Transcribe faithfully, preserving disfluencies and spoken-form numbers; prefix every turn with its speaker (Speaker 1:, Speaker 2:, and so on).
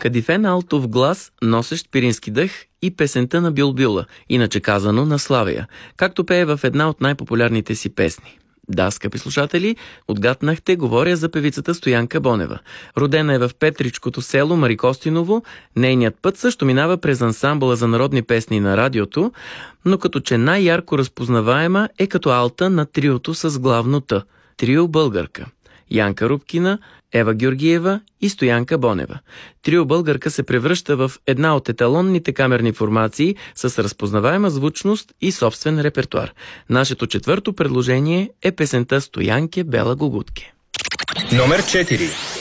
Speaker 1: Кадифен алтов глас, носещ пирински дъх и песента на Бюлбюла, иначе казано на Славия, както пее в една от най-популярните си песни. Да, скъпи слушатели, отгаднахте, говоря за певицата Стоянка Бонева. Родена е в Петричкото село Марикостиново, нейният път също минава през ансамбъла за народни песни на радиото, но като че най-ярко разпознаваема е като алта на триото с главно Т – трио Българка. Янка Рубкина, Ева Георгиева и Стоянка Бонева. Трио Българка се превръща в една от еталонните камерни формации с разпознаваема звучност и собствен репертуар. Нашето четвърто предложение е песента Стоянке Бела Гугутке.
Speaker 2: Номер четири.